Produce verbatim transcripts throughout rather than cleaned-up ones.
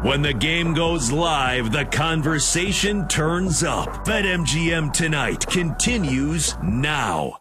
When the game goes live, the conversation turns up. BetMGM Tonight continues now.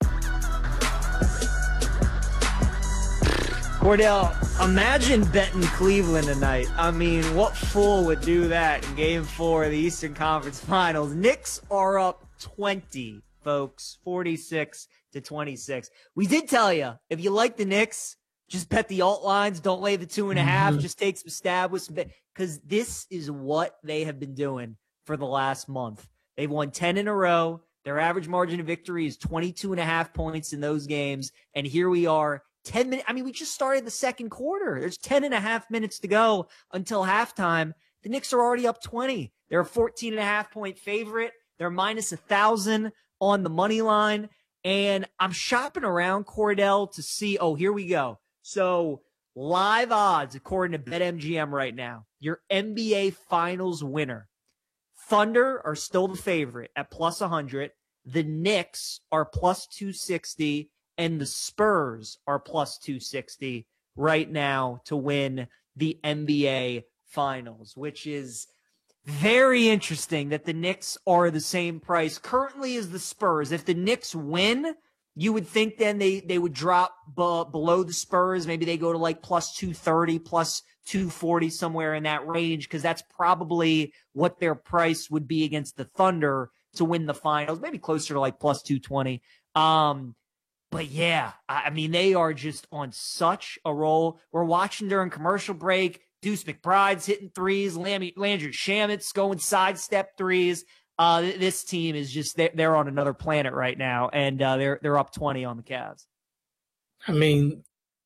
Cordell, imagine betting Cleveland tonight. I mean, what fool would do that in Game four of the Eastern Conference Finals? Knicks are up twenty, folks, forty-six to twenty-six. We did tell you, if you like the Knicks, just bet the alt lines. Don't lay the two and a half. Mm-hmm. Just take some stab with some bet, because this is what they have been doing for the last month. They've won ten in a row. Their average margin of victory is twenty-two and a half points in those games. And here we are, ten minutes. I mean, we just started the second quarter. There's ten and a half minutes to go until halftime. The Knicks are already up twenty. They're a fourteen and a half point favorite. They're minus a thousand on the money line. And I'm shopping around, Cordell, to see, oh, here we go. So live odds, according to BetMGM right now, your N B A Finals winner. Thunder are still the favorite at plus one hundred. The Knicks are plus two sixty. And the Spurs are plus two sixty right now to win the N B A Finals, which is very interesting that the Knicks are the same price currently as the Spurs. If the Knicks win, you would think then they, they would drop b- below the Spurs. Maybe they go to like plus two thirty, plus two forty, somewhere in that range, because that's probably what their price would be against the Thunder to win the Finals, maybe closer to like plus two twenty. Um, But yeah, I mean, they are just on such a roll. We're watching during commercial break. Deuce McBride's hitting threes. Landry, Landry Shamit's going sidestep threes. Uh, this team is just, they're, they're on another planet right now, and uh, they're they're up twenty on the Cavs. I mean,